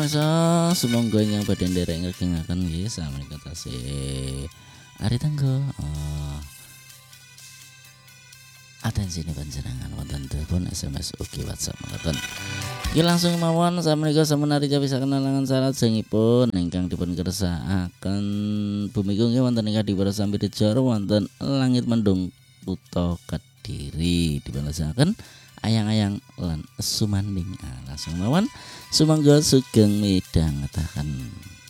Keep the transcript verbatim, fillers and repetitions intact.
Masa sumangga ingkang badhe nderek ngegengaken nggih samenika tasih Ari Tenggo. Oh. Atensi nih panjenengan wonten telepon S M S ugi WhatsApp mekaten. Iki langsung mawon samenika samenari bisa kenalangan salat sengipun ingkang dipun kersakaken bumiku nggih wonten ing Kadiwara Sambirejo wonten Langit Mendung Kutha Kediri dipun ayang-ayang lan sumanding. Nah, langsung mawon sumangga sugeng midhangetaken.